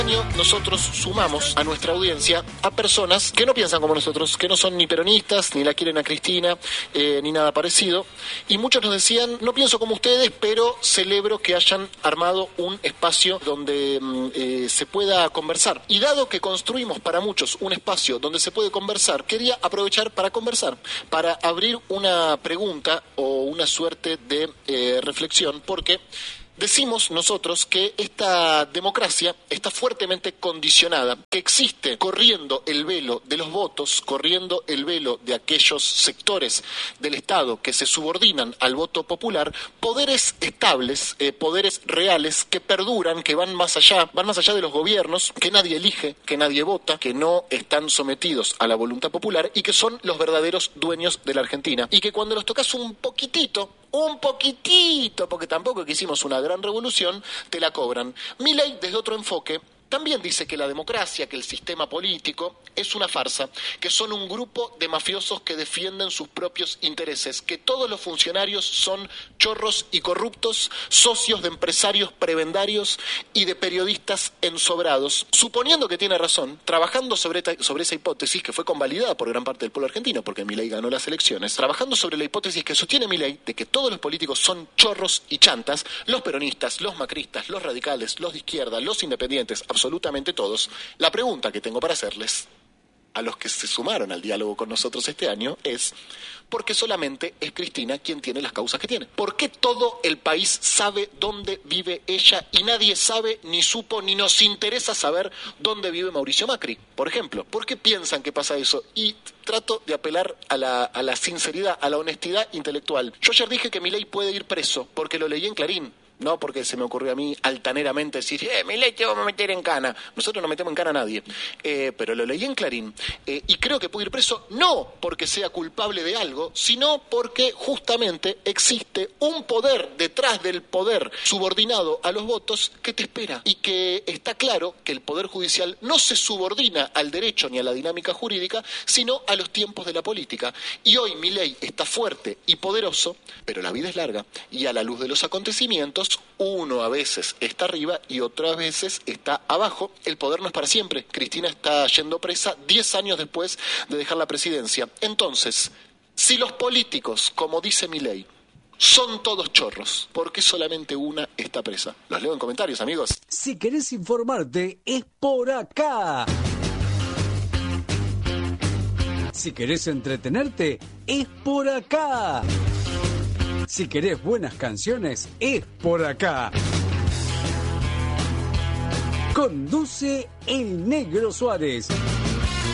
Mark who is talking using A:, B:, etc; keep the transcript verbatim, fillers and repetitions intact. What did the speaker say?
A: Nosotros sumamos a nuestra audiencia a personas que no piensan como nosotros, que no son ni peronistas, ni la quieren a Cristina, eh, ni nada parecido. Y muchos nos decían, no pienso como ustedes, pero celebro que hayan armado un espacio donde eh, se pueda conversar. Y dado que construimos para muchos un espacio donde se puede conversar, quería aprovechar para conversar, para abrir una pregunta o una suerte de eh, reflexión, porque decimos nosotros que esta democracia está fuertemente condicionada, que existe corriendo el velo de los votos, corriendo el velo de aquellos sectores del Estado que se subordinan al voto popular, poderes estables, eh, poderes reales que perduran, que van más allá, van más allá de los gobiernos, que nadie elige, que nadie vota, que no están sometidos a la voluntad popular y que son los verdaderos dueños de la Argentina. Y que cuando los tocas un poquitito, un poquitito, porque tampoco que hicimos una gran revolución, te la cobran. Milei, desde otro enfoque, también dice que la democracia, que el sistema político es una farsa, que son un grupo de mafiosos que defienden sus propios intereses, que todos los funcionarios son chorros y corruptos, socios de empresarios prebendarios y de periodistas ensobrados. Suponiendo que tiene razón, trabajando sobre, sobre esa hipótesis, que fue convalidada por gran parte del pueblo argentino, porque Milei ganó las elecciones, trabajando sobre la hipótesis que sostiene Milei de que todos los políticos son chorros y chantas, los peronistas, los macristas, los radicales, los de izquierda, los independientes, absolutamente todos, la pregunta que tengo para hacerles a los que se sumaron al diálogo con nosotros este año es: ¿por qué solamente es Cristina quien tiene las causas que tiene? ¿Por qué todo el país sabe dónde vive ella y nadie sabe, ni supo, ni nos interesa saber dónde vive Mauricio Macri, por ejemplo? ¿Por qué piensan que pasa eso? Y trato de apelar a la, a la sinceridad, a la honestidad intelectual. Yo ayer dije que Milei puede ir preso porque lo leí en Clarín. No porque se me ocurrió a mí altaneramente decir, eh, Milei te vamos a meter en cana. Nosotros no metemos en cana a nadie. Eh, pero lo leí en Clarín. Eh, y creo que puede ir preso no porque sea culpable de algo, sino porque justamente existe un poder detrás del poder subordinado a los votos que te espera. Y que está claro que el Poder Judicial no se subordina al derecho ni a la dinámica jurídica, sino a los tiempos de la política. Y hoy Milei está fuerte y poderoso, pero la vida es larga. Y a la luz de los acontecimientos, uno a veces está arriba y otras veces está abajo. El poder no es para siempre. Cristina está yendo presa diez años después de dejar la presidencia. Entonces, si los políticos, como dice Milei, son todos chorros, ¿por qué solamente una está presa? Los leo en comentarios, amigos.
B: Si querés informarte, es por acá. Si querés entretenerte, es por acá. Si querés buenas canciones, es por acá. Conduce el Negro Suárez.